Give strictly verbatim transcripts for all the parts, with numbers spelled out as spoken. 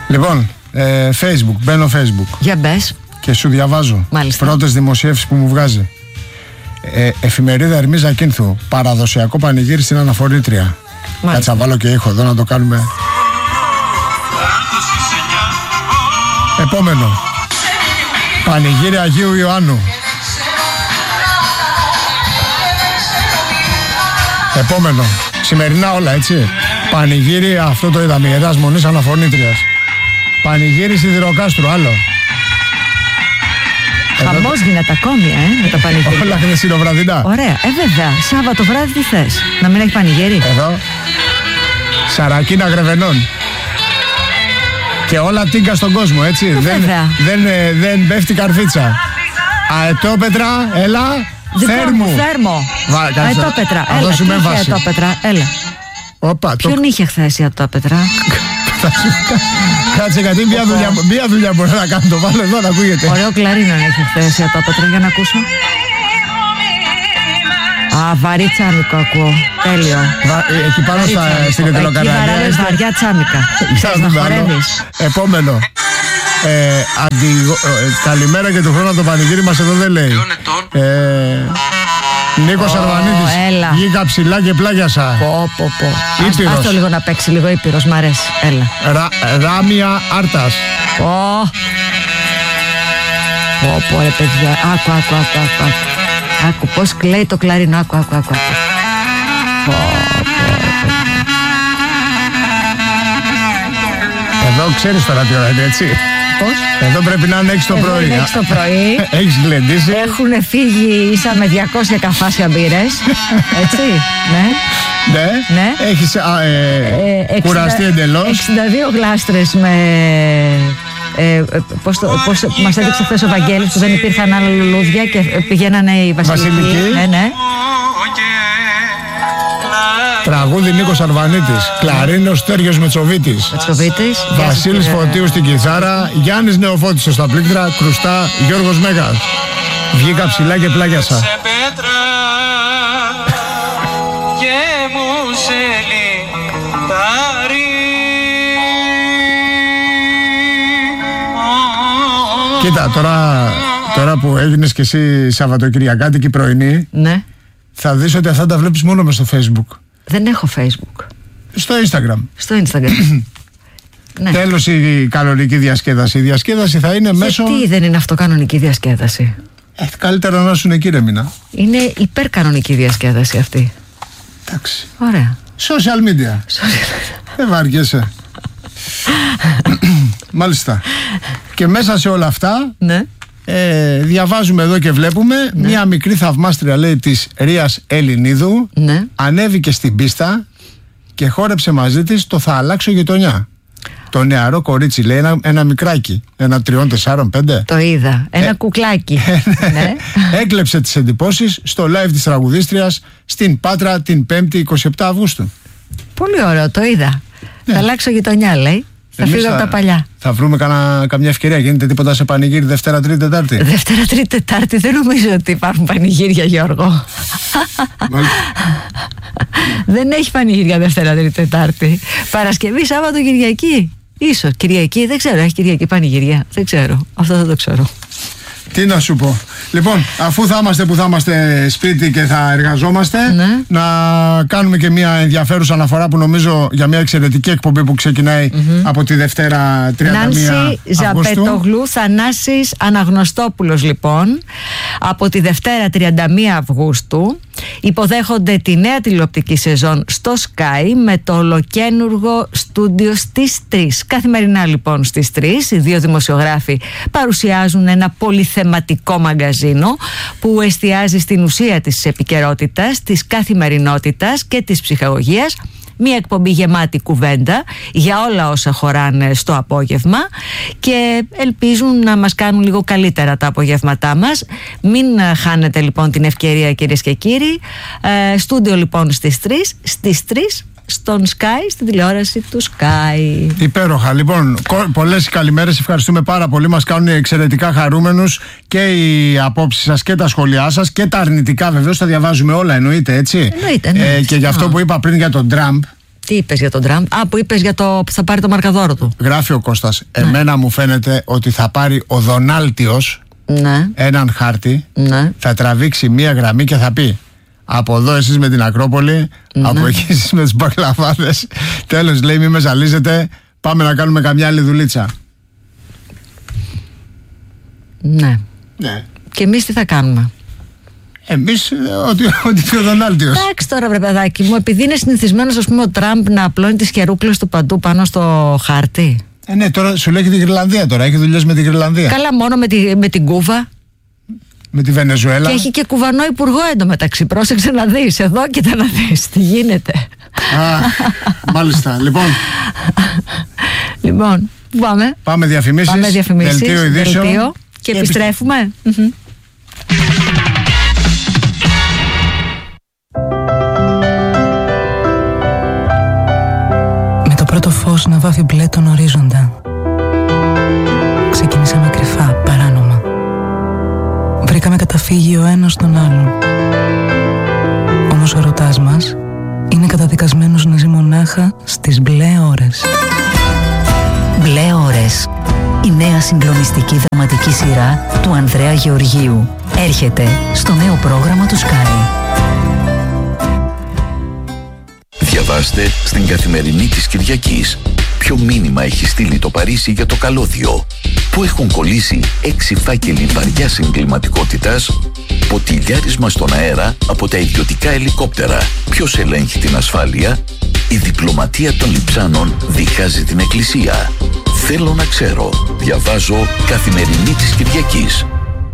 Λοιπόν, ε, Facebook, μπαίνω Facebook. Για μπες. Και σου διαβάζω. Μάλιστα. Πρώτες δημοσιεύσεις που μου βγάζει. Ε, εφημερίδα Ερμής Ζακίνθου. Παραδοσιακό πανηγύρι στην αναφορήτρια. Κάτσε να βάλω και ήχο εδώ να το κάνουμε. Επόμενο. Πανηγύρι Αγίου Ιωάννου. Επόμενο. Σημερινά όλα, έτσι. Πανηγύρι, αυτό το είδαμε, Ιεράς Μονής Αναφωνήτριας. Πανηγύρι Σιδηροκάστρου, άλλο. Χαμός γίνεται ακόμη, ε, με τα πανηγύρια. Όλα χθεσινοβραδινά. Ωραία, ε, βέβαια. Σάββατο βράδυ τι θες, να μην έχει πανηγύρι. Εδώ. Σαρακίνα Γρεβενών. Και όλα τίγκα στον κόσμο, έτσι. Ε, δεν, δεν, ε, δεν πέφτει καρφίτσα. Αετόπετρα, έλα. Θέρμου. Θέρμο. Αετόπετρα, έλα. Τι είχε Αετόπετρα, έλα. Οπα, ποιον το... είχε χθες η Αετόπετρα? Κάτσε, γιατί μία δουλειά, μία δουλειά μπορεί να κάνω. Το βάλω εδώ να ακούγεται. Ωραίο κλαρίνο είχε χθες η Αετόπετρα, για να ακούσω. Α, βαρύ τσάμικο ακούω. Τέλειο. Βα, εκεί πάνω στα, στην Ετελοκαρανία. Εκεί βαράνε βαριά τσάμικα. Θες να χορεύεις? Επόμενο. Ε, αντι, ε, καλημέρα και του χρόνου το πανηγύρι μας εδώ δεν λέει. Ε, Νίκος oh, Αρβανίτης. Βγήκα ψηλά και πλάγιασα. Πω πω πω. Ήπειρος. Άστο λίγο να παίξει λίγο Ήπειρος, μ' αρέσει. Έλα. Ρα, Ράμια Άρτας. Πω. Πω πω ρε παιδιά. Άκου άκου άκου άκου. Άκου πως κλαίει το κλαρίνο. Άκου άκου άκου. Πω πω. Εδώ ξέρεις τώρα τι ώρα είναι, έτσι. Πώς? Εδώ πρέπει να είναι έξι το πρωί. έξι το πρωί. Έχεις γλεντήσει. Έχουν φύγει ίσα με διακόσια καφάσια μπύρες. Έτσι, ναι. Ναι, ναι. Έχεις α, ε, ε, εξήντα, κουραστεί εντελώς. εξήντα δύο γλάστρες με... Ε, πώς, το, πώς μας έδειξε χθες ο Βαγγέλης που δεν υπήρχαν άλλα λουλούδια και πηγαίνανε οι βασιλικοί. Βασιλικοί. Ναι, ναι. Τραγούδι Νίκος Αρβανίτης. Κλαρίνος Στέργιος Μετσοβίτης. Μετσοβίτης. Βασίλης Φωτίου στην κιθάρα. Γιάννης Νεοφώτης στα πλήκτρα. Κρουστά Γιώργος Μέγας. Βγήκα ψηλά και πλάγιασα. Κοίτα, τώρα, τώρα που έγινες και εσύ Σαββατοκυριακάτικη πρωινή, ναι, θα δεις ότι αυτά τα βλέπεις μόνο μες στο Facebook. Δεν έχω Facebook. Στο Instagram. Στο Instagram. Ναι. Τέλος η κανονική διασκέδαση. Η διασκέδαση θα είναι μέσω... Γιατί δεν είναι αυτό κανονική διασκέδαση? Ε, καλύτερα να σου είναι εκεί, ρε Μίνα. Είναι υπερκανονική διασκέδαση αυτή. Εντάξει. Ωραία. Social media. Δεν βαριέσαι. Μάλιστα. Και μέσα σε όλα αυτά, ναι, ε, διαβάζουμε εδώ και βλέπουμε, ναι, μια μικρή θαυμάστρια, λέει, της Ρίας Ελληνίδου, ναι, ανέβηκε στην πίστα και χόρεψε μαζί της το «Θα αλλάξω γειτονιά». Το νεαρό κορίτσι, λέει, ένα, ένα μικράκι, ένα τριών, τεσσάρων, πέντε. Το είδα, ένα ε, κουκλάκι. Ναι. Έκλεψε τις εντυπώσεις στο live της τραγουδίστριας στην Πάτρα την πέμπτη εικοστή επτά Αυγούστου. Πολύ ωραίο, το είδα. Ναι. Θα αλλάξω γειτονιά, λέει. Θα φύγω από τα παλιά. Θα βρούμε κανα, καμιά ευκαιρία. Γίνεται τίποτα σε πανηγύρι Δευτέρα, Τρίτη, Τετάρτη? Δευτέρα, Τρίτη, Τετάρτη δεν νομίζω ότι υπάρχουν πανηγύρια, Γιώργο. Δεν έχει πανηγύρια Δευτέρα, Τρίτη, Τετάρτη. Παρασκευή, Σάββατο, Κυριακή. Ίσως Κυριακή, δεν ξέρω. Έχει Κυριακή πανηγύρια? Δεν ξέρω. Αυτό δεν το ξέρω. Τι να σου πω. Λοιπόν, αφού θα είμαστε που θα είμαστε σπίτι και θα εργαζόμαστε, ναι, να κάνουμε και μια ενδιαφέρουσα αναφορά που νομίζω για μια εξαιρετική εκπομπή που ξεκινάει mm-hmm. από τη Δευτέρα τριάντα μία Νάνση Ζαπετογλου, Θανάσης Αναγνωστόπουλος, λοιπόν, από τη Δευτέρα τριάντα μία Αυγούστου υποδέχονται τη νέα τηλεοπτική σεζόν στο Sky με το ολοκένουργο στούντιο στις τρεις. Καθημερινά, λοιπόν, στις τρεις οι δύο δημοσιογράφοι παρουσιάζουν ένα πολυθεματικό μαγκαζίνο που εστιάζει στην ουσία της επικαιρότητας, της καθημερινότητας και της ψυχαγωγίας. Μια εκπομπή γεμάτη κουβέντα για όλα όσα χωράνε στο απόγευμα και ελπίζουν να μας κάνουν λίγο καλύτερα τα απογεύματά μας. Μην χάνετε, λοιπόν, την ευκαιρία, κυρίες και κύριοι. ε, Στούντιο, λοιπόν, στις τρεις, στις τρεις στον Sky, στην τηλεόραση του Sky. Υπέροχα. Λοιπόν, πολλές καλημέρες. Ευχαριστούμε πάρα πολύ. Μας κάνουν εξαιρετικά χαρούμενους και οι απόψεις σας και τα σχόλιά σας και τα αρνητικά, βεβαίως τα διαβάζουμε όλα, εννοείται, έτσι. Εννοείται, εννοείται. Ε, και για αυτό που είπα πριν για τον Τραμπ, Τι είπες για τον Τραμπ? Α, που είπες για το που θα πάρει το μαρκαδόρο του. Γράφει ο Κώστας. Ναι. Εμένα μου φαίνεται ότι θα πάρει ο Δονάλτιος, ναι, έναν χάρτη, ναι, θα τραβήξει μία γραμμή και θα πει: από εδώ εσείς με την Ακρόπολη, ναι, από εκεί εσείς με τους μπακλαβάδες. Τέλος, λέει, μη με ζαλίζετε, πάμε να κάνουμε καμιά άλλη δουλίτσα. Ναι. Ναι. Και εμείς τι θα κάνουμε? Εμείς ότι, ότι πιο Δονάλτιος. Εντάξει τώρα, βρε παιδάκι μου, επειδή είναι συνηθισμένος, ας πούμε, ο Τραμπ να απλώνει τις χερούκλες του παντού πάνω στο χάρτη. Ε, ναι, τώρα σου λέει και τη Γρυλανδία τώρα. Έχει δουλειές με τη Γρυλανδία. Καλά, μόνο με, τη, με την Κούβα. Με τη Βενεζουέλα. Και έχει και κουβανό υπουργό εντωμεταξύ. Πρόσεξε να δεις. Εδώ κοίτα να δεις τι γίνεται. Α, μάλιστα. Λοιπόν. Λοιπόν, πού πάμε? Πάμε διαφημίσεις. Πάμε διαφημίσεις. Δελτίο ειδήσεων. Δελτίο, και, και επιστρέφουμε. Με το πρώτο φως να βάφει μπλε τον ορίζοντα, ξεκινήσαμε κρυφά, παράνομα. Βρήκαμε καταφύγιο ο ένας στον άλλον. Όμως ο ερωτάς μας είναι καταδικασμένος να ζει μονάχα στις μπλε ώρες. Μπλε ώρες. Η νέα συγκλονιστική δραματική σειρά του Ανδρέα Γεωργίου έρχεται στο νέο πρόγραμμα του Sky. Διαβάστε στην Καθημερινή της Κυριακής ποιο μήνυμα έχει στείλει το Παρίσι για το καλώδιο, που έχουν κολλήσει έξι φάκελοι βαριάς εγκληματικότητας, ποτηλιάρισμα στον αέρα από τα ιδιωτικά ελικόπτερα, ποιος ελέγχει την ασφάλεια, η διπλωματία των λιψάνων διχάζει την εκκλησία. Θέλω να ξέρω. Διαβάζω Καθημερινή της Κυριακής.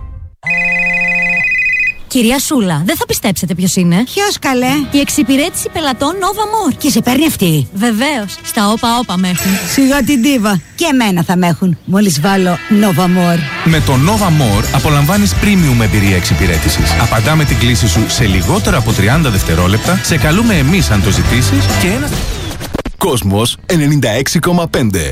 Κυρία Σούλα, δεν θα πιστέψετε ποιος είναι. Ποιος, καλέ? Η εξυπηρέτηση πελατών Nova More. Και σε παίρνει αυτή? Βεβαίως. Στα όπα όπα με έχουν. Σιγά την ντίβα. Και εμένα θα με έχουν. Μόλις βάλω Nova More. Με το Nova More απολαμβάνεις premium εμπειρία εξυπηρέτησης. Απαντάμε την κλήση σου σε λιγότερα από τριάντα δευτερόλεπτα. Σε καλούμε εμείς αν το ζητήσεις και ένα... Κόσμος ενενήντα έξι κόμμα πέντε.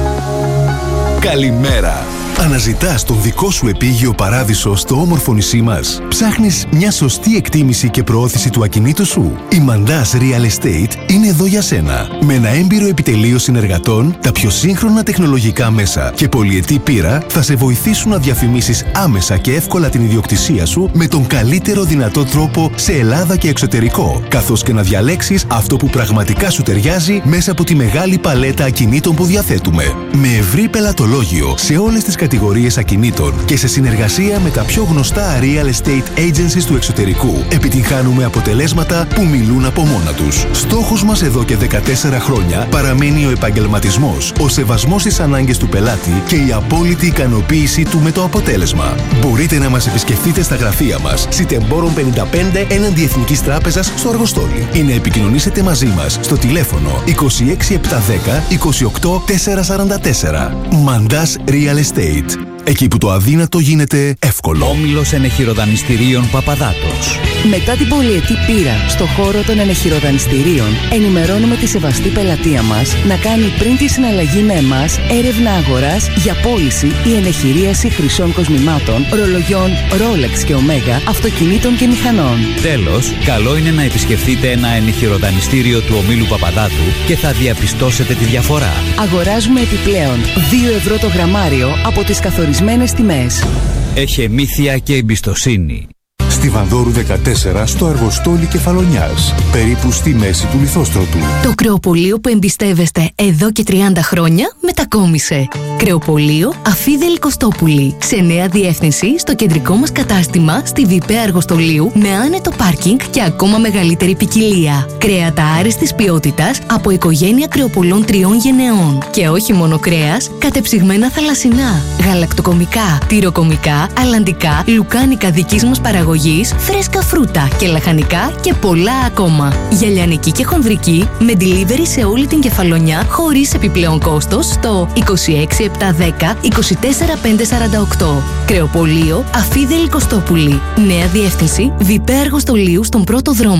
Καλημέρα. Αναζητάς τον δικό σου επίγειο παράδεισο στο όμορφο νησί μας? Ψάχνεις μια σωστή εκτίμηση και προώθηση του ακινήτου σου? Η Mandaz Real Estate είναι εδώ για σένα. Με ένα έμπειρο επιτελείο συνεργατών, τα πιο σύγχρονα τεχνολογικά μέσα και πολυετή πείρα θα σε βοηθήσουν να διαφημίσεις άμεσα και εύκολα την ιδιοκτησία σου με τον καλύτερο δυνατό τρόπο σε Ελλάδα και εξωτερικό, καθώς και να διαλέξεις αυτό που πραγματικά σου ταιριάζει μέσα από τη μεγάλη παλέτα ακινήτων που διαθέτουμε. Με ευρύ πελατολόγιο σε όλες τις κατηγορίες ακινήτων και σε συνεργασία με τα πιο γνωστά real estate agencies του εξωτερικού, επιτυγχάνουμε αποτελέσματα που μιλούν από μόνα τους. Στόχος μας εδώ και δεκατέσσερα χρόνια παραμένει ο επαγγελματισμός, ο σεβασμός στις ανάγκες του πελάτη και η απόλυτη ικανοποίησή του με το αποτέλεσμα. Μπορείτε να μας επισκεφτείτε στα γραφεία μας, Σιτεμπόρων πενήντα πέντε έναντι Εθνικής Τράπεζας στο Αργοστόλι, ή να επικοινωνήσετε μαζί μας στο τηλέφωνο είκοσι έξι επτακόσια δέκα είκοσι οκτώ τετρακόσια σαράντα τέσσερα. Mandaz Real Estate. Εκεί που το αδύνατο γίνεται εύκολο. Όμιλος Ενεχειροδανιστηρίων Παπαδάτος. Μετά την πολυετή πείρα στο χώρο των ενεχειροδανιστηρίων, ενημερώνουμε τη σεβαστή πελατεία μας να κάνει πριν τη συναλλαγή με εμάς έρευνα αγοράς για πώληση ή ενεχειρίαση χρυσών κοσμημάτων, ρολογιών Rolex και Omega, αυτοκινήτων και μηχανών. Τέλος, καλό είναι να επισκεφτείτε ένα ενεχειροδανιστήριο του ομίλου Παπαδάτου και θα διαπιστώσετε τη διαφορά. Αγοράζουμε επιπλέον δύο ευρώ το γραμμάριο από τις καθορισμένες τιμές. Έχει μύθια και εμπιστοσύνη. Στη Βανδόρου δεκατέσσερα στο Αργοστόλι Κεφαλονιάς, περίπου στη μέση του Λιθόστρωτου. Το κρεοπωλείο που εμπιστεύεστε εδώ και τριάντα χρόνια μετακόμισε. Κρεοπωλείο Αφίδελη Κωστόπουλη. Σε νέα διεύθυνση στο κεντρικό μας κατάστημα στη Βιπέ Αργοστολίου με άνετο πάρκινγκ και ακόμα μεγαλύτερη ποικιλία. Κρέατα άριστης ποιότητας από οικογένεια κρεοπολών τριών γενεών. Και όχι μόνο κρέας, κατεψυγμένα θαλασσινά, γαλακτοκομικά, τυροκομικά, αλλαντικά, λουκάνικα δικής μας παραγωγής, φρέσκα φρούτα και λαχανικά και πολλά ακόμα. Γυαλιανική και χονδρική με delivery σε όλη την Κεφαλονιά χωρίς επιπλέον κόστος στο είκοσι έξι επτακόσια δέκα είκοσι τέσσερα πεντακόσια σαράντα οκτώ. Κρεοπωλείο Αφίδελη Κωστόπουλη. Νέα διεύθυνση Βιπέ Αργοστολίου στον πρώτο δρόμο.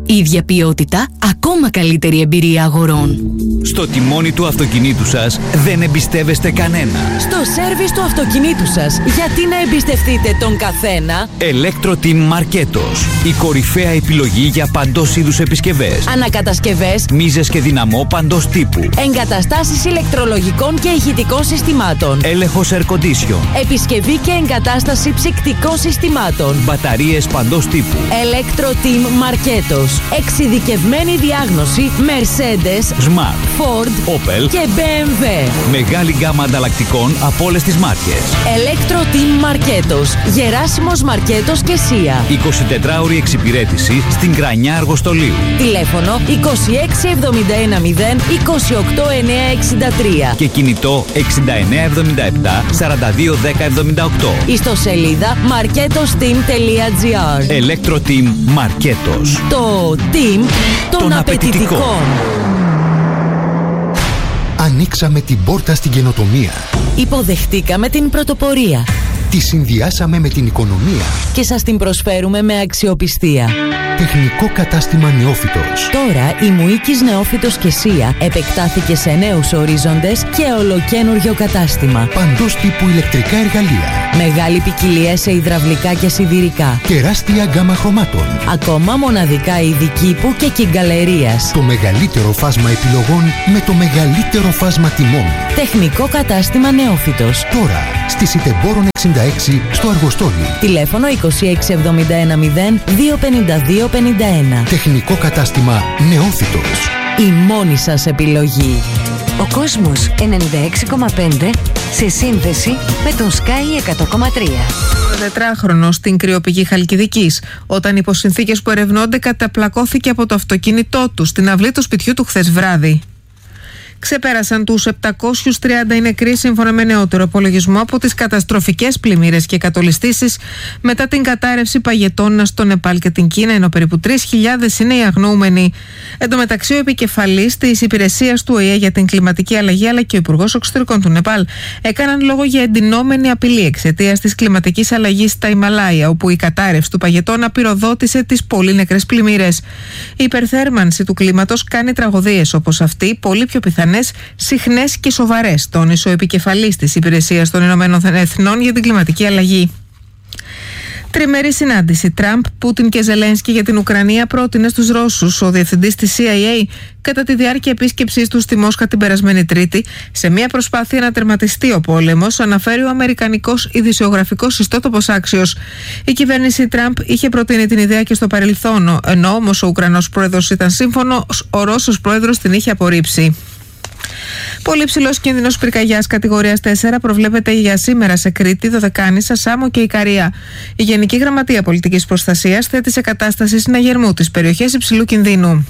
Ίδια ποιότητα, ακόμα καλύτερη εμπειρία αγορών. Στο τιμόνι του αυτοκινήτου σας δεν εμπιστεύεστε κανένα. Στο σέρβις του αυτοκινήτου σας, γιατί να εμπιστευτείτε τον καθένα? Electro-Team Marketos. Η κορυφαία επιλογή για παντός είδους επισκευές. Ανακατασκευές, μίζες και δυναμό παντός τύπου. εγκαταστάσεις ηλεκτρολογικών και ηχητικών συστημάτων. Έλεγχος air condition. Επισκευή και εγκατάσταση ψυκτικών συστημάτων. Μπαταρίες παντός τύπου. Electro-Team Marketos. Εξειδικευμένη διάγνωση Mercedes, Smart, Ford, Opel και μπι εμ ντάμπλιου. Μεγάλη γκάμα ανταλλακτικών από όλες τις μάρκες. Electro-Team Marketos. Γεράσιμος Μαρκέτος και Σία. εικοσιτετράωρη εξυπηρέτηση στην Κρανιά Αργοστολίου. Τηλέφωνο είκοσι έξι εβδομήντα ένα μηδέν είκοσι οκτώ εννιακόσια εξήντα τρία. Και κινητό εξήντα εννέα εβδομήντα επτά σαράντα δύο δέκα εβδομήντα οκτώ. Ιστοσελίδα marketosteam τελεία τζι άρ. Electro-Team Marketos. Το team των, των απαιτητικών. Ανοίξαμε την πόρτα στην καινοτομία. Υποδεχτήκαμε την πρωτοπορία. Τη συνδυάσαμε με την οικονομία. Και σας την προσφέρουμε με αξιοπιστία. Τεχνικό κατάστημα Νεόφυτος. Τώρα η Μουίκης Νεόφυτος και Σία επεκτάθηκε σε νέους ορίζοντες και ολοκένουργιο κατάστημα. Παντός τύπου ηλεκτρικά εργαλεία. Μεγάλη ποικιλία σε υδραυλικά και σιδηρικά. Τεράστια γκάμα χρωμάτων. Ακόμα μοναδικά είδη κήπου και κυγκαλερίας. Το μεγαλύτερο φάσμα επιλογών με το μεγαλύτερο φάσμα τιμών. Τεχνικό κατάστημα Νεόφυτος. Τώρα στη Σιτεμπόρων εξήντα έξι στο Αργοστόλι. Τηλέφωνο είκοσι έξι εβδομήντα ένα μηδέν δύο πενήντα δύο πενήντα ένα. Τεχνικό κατάστημα Νεόφυτος. Η μόνη σας επιλογή. Ο κόσμος ενενήντα έξι κόμμα πέντε σε σύνδεση με τον Sky εκατό κόμμα τρία. τετράχρονο στην κρυοπηγή Χαλκιδικής, όταν υπό συνθήκες που ερευνώνται καταπλακώθηκε από το αυτοκίνητό του στην αυλή του σπιτιού του χθες βράδυ. Ξεπέρασαν τους επτακόσιους τριάντα οι νεκροί σύμφωνα με νεότερο απολογισμό από τις καταστροφικές πλημμύρες και κατολιστήσεις μετά την κατάρρευση παγετώνα στο Νεπάλ και την Κίνα, ενώ περίπου τρεις χιλιάδες είναι οι αγνοούμενοι. Εν τω μεταξύ, ο επικεφαλής της υπηρεσίας του Ο Η Ε για την κλιματική αλλαγή αλλά και ο υπουργός εξωτερικών του Νεπάλ έκαναν λόγο για εντυνόμενη απειλή εξαιτίας της κλιματικής αλλαγής στα Ιμαλάια, όπου η κατάρρευση του παγετώνα πυροδότησε τις πολύ νεκρές πλημμύρες. Η υπερθέρμανση του κλίματος κάνει τραγωδίες όπως αυτή πολύ πιο πιθανές, συχνές και σοβαρές, τόνισε ο επικεφαλής της Υπηρεσίας των Ηνωμένων Εθνών για την κλιματική αλλαγή. Τριμερή συνάντηση Τραμπ, Πούτιν και Ζελένσκι για την Ουκρανία πρότεινε στους Ρώσους ο διευθυντής της Σι Άι Έι κατά τη διάρκεια επίσκεψής του στη Μόσχα την περασμένη Τρίτη, σε μια προσπάθεια να τερματιστεί ο πόλεμος, αναφέρει ο αμερικανικός ειδησιογραφικός ιστότοπος Axios. Η κυβέρνηση Τραμπ είχε προτείνει την ιδέα και στο παρελθόν, ενώ όμως ο Ουκρανός πρόεδρος ήταν σύμφωνος, ο Ρώσος πρόεδρος την είχε απορρίψει. Πολύ ψηλός κίνδυνος πυρκαγιάς κατηγορίας τέσσερα προβλέπεται για σήμερα σε Κρήτη, Δωδεκάνησα, Σάμο και Ικαρία. Η Γενική Γραμματεία Πολιτικής Προστασίας θέτει σε κατάσταση συναγερμού τις περιοχές υψηλού κινδύνου.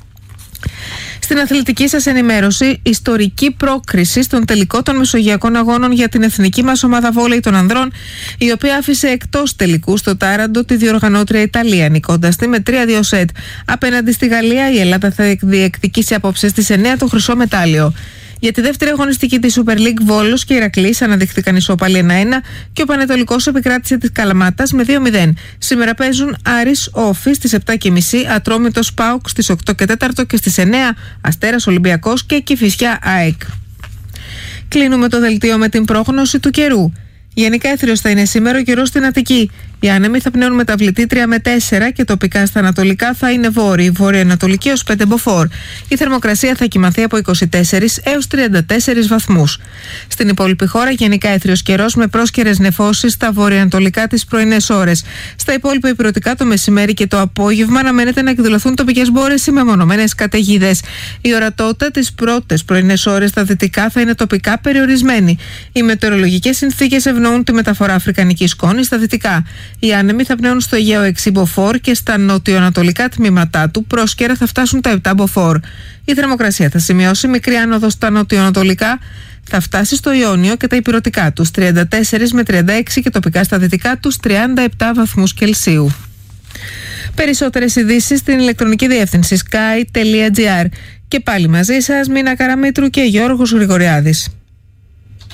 Στην αθλητική σας ενημέρωση, ιστορική πρόκριση στον τελικό των Μεσογειακών Αγώνων για την εθνική μας ομάδα βόλεϊ των ανδρών, η οποία άφησε εκτός τελικού στο Τάραντο τη διοργανώτρια Ιταλία, νικώντας τη με τρία δύο σετ. Απέναντι στη Γαλλία, η Ελλάδα θα διεκδικήσει απόψε στις εννιά το χρυσό μετάλλιο. Για τη δεύτερη αγωνιστική της Super League, Βόλος και Ηρακλής αναδείχθηκαν ισόπαλοι ένα ένα και ο Πανετολικός επικράτησε της Καλαμάτας με δύο μηδέν. Σήμερα παίζουν Άρης Όφη στις επτά και μισή, Ατρόμητος ΠΑΟΚ στις οκτώ και τέσσερα και στις εννιά Αστέρας Ολυμπιακός και Κηφισιά ΑΕΚ. Κλείνουμε το δελτίο με την πρόγνωση του καιρού. Γενικά έθριος θα είναι σήμερα ο καιρός στην Αττική. Οι άνεμοι θα πνέουν μεταβλητή τρία με τέσσερα και τοπικά στα ανατολικά θα είναι βόρειοι, βόρειο-ανατολική έως πέντε μποφόρ. Η θερμοκρασία θα κυμανθεί από είκοσι τέσσερα έως τριάντα τέσσερα βαθμούς. Στην υπόλοιπη χώρα γενικά έθριος καιρός με πρόσκαιρες νεφώσεις στα βόρειο-ανατολικά τις πρωινές ώρες. Στα υπόλοιπα ηπειρωτικά το μεσημέρι και το απόγευμα αναμένεται να εκδηλωθούν τοπικές μπόρες ή μεμονωμένες καταιγίδες. Η ορατότητα τις πρώτες πρωινές ώρες στα δυτικά θα είναι τοπικά περιορισμένη. Οι μετεωρολογικές συνθήκες ευνοούν τη μεταφορά αφρικανικής σκόνης στα δυτικά. Οι άνεμοι θα πνέουν στο Αιγαίο έξι μποφόρ και στα νοτιοανατολικά τμήματά του πρόσκαιρα θα φτάσουν τα επτά μποφόρ. Η θερμοκρασία θα σημειώσει μικρή άνοδο στα νοτιοανατολικά, θα φτάσει στο Ιόνιο και τα ηπειρωτικά τους τριάντα τέσσερα με τριάντα έξι και τοπικά στα δυτικά τους τριάντα επτά βαθμούς Κελσίου. Περισσότερες ειδήσεις στην ηλεκτρονική διεύθυνση sky τελεία τζι άρ. Και πάλι μαζί σας Μίνα Καραμήτρου και Γιώργος Γρηγοριάδης.